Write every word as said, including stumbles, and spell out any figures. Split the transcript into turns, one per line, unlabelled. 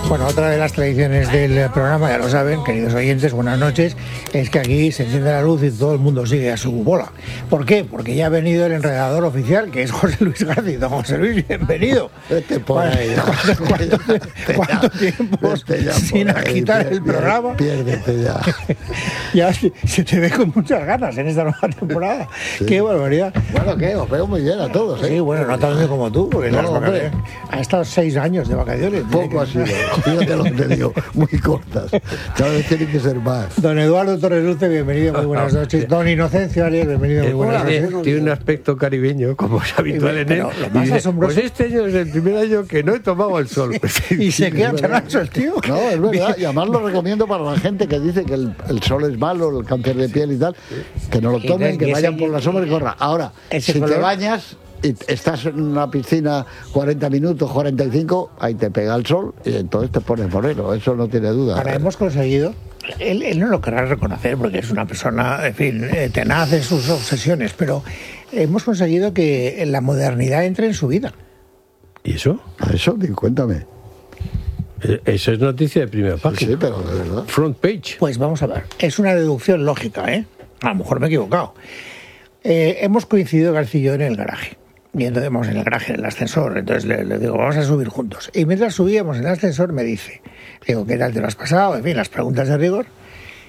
Bueno, otra de las tradiciones del programa, ya lo saben, queridos oyentes, buenas noches, es que aquí se enciende la luz y todo el mundo sigue a su bola. ¿Por qué? Porque ya ha venido el enredador oficial, que es José Luis García. Don José Luis, bienvenido.
Vete por ahí.
¿Cuánto, cuánto, cuánto, cuánto tiempo sin agitar el programa?
Piérdete ya.
Ya se, se te ve con muchas ganas en esta nueva temporada. Sí. Qué barbaridad.
Bueno, ¿qué? Os veo muy bien a todos, ¿eh?
Sí, bueno, no tan bien como tú, porque
no,
las vacaciones, ha estado seis años de vacaciones.
Poco ha sido. Fíjate lo que te digo, muy cortas. Cada vez tienen que ser más.
Don Eduardo Torres Luce, bienvenido, muy buenas noches. Don Inocencio Arias, bienvenido, muy buenas noches.
Tiene un aspecto caribeño, como es habitual en él.
Lo más asombroso...
Pues este año es el primer año que no he tomado el sol.
Y se queda tan ancho el tío.
No, es verdad. Y además lo recomiendo para la gente que dice que el, el sol es malo, el cáncer de piel y tal, que no lo tomen, que vayan por la sombra y corran. Ahora, si te bañas y estás en una piscina cuarenta minutos, cuarenta y cinco, ahí te pega el sol y entonces te pones moreno, eso no tiene duda.
Ahora hemos conseguido, él, él no lo querrá reconocer porque es una persona, en fin, tenaz en sus obsesiones, pero hemos conseguido que la modernidad entre en su vida.
¿Y eso?
¿A eso? Cuéntame.
Eso es noticia de primera página.
Sí, pero de verdad.
Front page.
Pues vamos a ver, es una deducción lógica, ¿eh? A lo mejor me he equivocado. Eh, hemos coincidido García y yo en el garaje. Y entonces vamos en el garaje, en el ascensor. Entonces le, le digo, vamos a subir juntos. Y mientras subíamos en el ascensor me dice, digo, ¿qué tal te lo has pasado? En fin, las preguntas de rigor.